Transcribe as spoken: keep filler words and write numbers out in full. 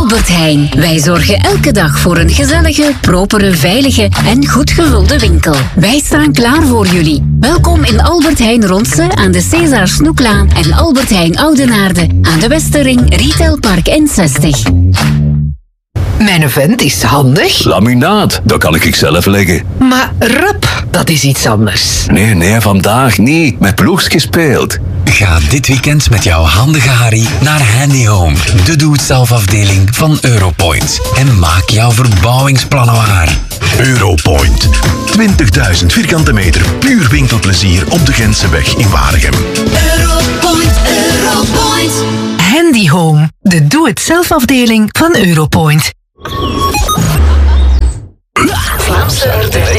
Albert Heijn. Wij zorgen elke dag voor een gezellige, propere, veilige en goed gevulde winkel. Wij staan klaar voor jullie. Welkom in Albert Heijn Ronse aan de César Snoeklaan en Albert Heijn Oudenaarde aan de Westering, Retailpark N zestig. Mijn vent is handig. Laminaat, dat kan ik zelf leggen. Maar rap, dat is iets anders. Nee, nee, vandaag niet. Met ploegs gespeeld. Ga dit weekend met jouw handige Harry naar Handy Home, de doe-het-zelf-afdeling van Europoint. En maak jouw verbouwingsplannen waar. Europoint. twintigduizend vierkante meter puur winkelplezier op de Gentseweg in Waregem. Europoint, Europoint. Handy Home, de doe-het-zelf-afdeling van Europoint. Vlaamse